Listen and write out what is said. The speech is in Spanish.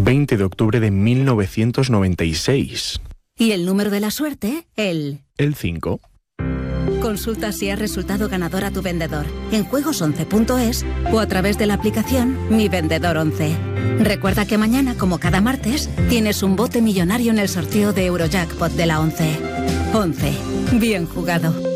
20 de octubre de 1996. ¿Y el número de la suerte? El 5. Consulta si has resultado ganador a tu vendedor en juegos11.es o a través de la aplicación Mi Vendedor 11. Recuerda que mañana, como cada martes, tienes un bote millonario en el sorteo de Eurojackpot de la 11. 11. Bien jugado.